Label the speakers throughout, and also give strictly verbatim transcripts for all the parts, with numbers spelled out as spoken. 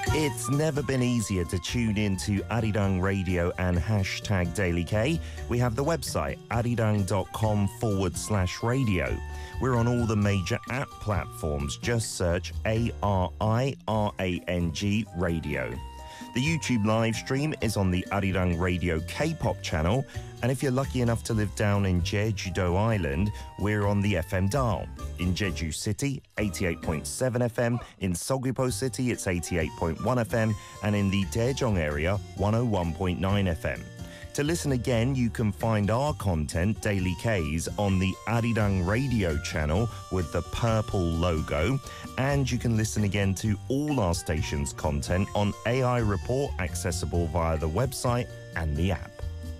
Speaker 1: It's never been easier to tune into Arirang Radio and hashtag Daily K. We have the website arirang.com forward slash radio. We're on all the major app platforms. Just search A R I R A N G Radio. The YouTube live stream is on the Arirang Radio K-pop channel, and if you're lucky enough to live down in Jeju-do Island, we're on the F M dial. In Jeju City, eighty-eight point seven F M, in Seogwipo City, it's eighty-eight point one F M, and in the Daejeong area, one oh one point nine F M. To listen again, you can find our content, Daily K's, on the Arirang Radio channel with the purple logo. And you can listen again to all our station's content on A I Report, accessible via the website and the app.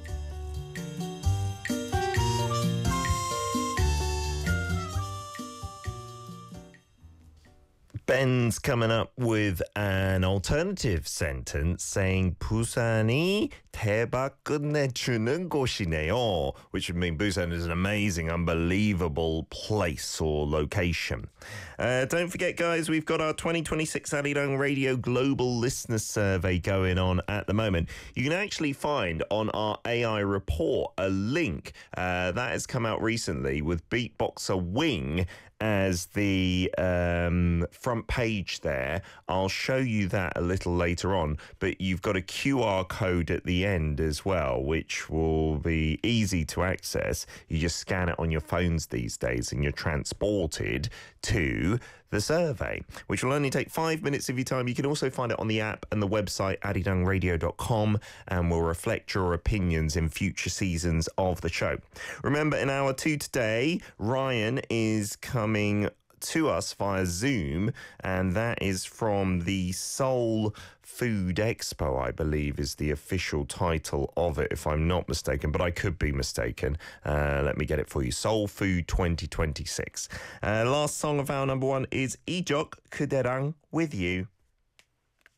Speaker 1: Ben's coming up with an alternative sentence saying 부산이 대박 끝내주는 곳이네요, which would mean Busan is an amazing, unbelievable place or location. Uh, don't forget, guys, we've got our twenty twenty-six Arirang Radio Global Listener Survey going on at the moment. You can actually find on our A I report a link uh, that has come out recently with Beatboxer Wing as the um, front page there. I'll show you that a little later on, but you've got a Q R code at the end as well, which will be easy to access. You just scan it on your phones these days and you're transported to the survey, which will only take five minutes of your time. You can also find it on the app and the website arirang radio dot com, and will reflect your opinions in future seasons of the show. Remember, in hour two today, Ryan is coming to us via Zoom, and that is from the Seoul Food Expo, I believe is the official title of it, if I'm not mistaken, but I could be mistaken. Uh, let me get it for you. Seoul Food twenty twenty-six. Uh, last song of our number one is Ijok 그대랑 With You.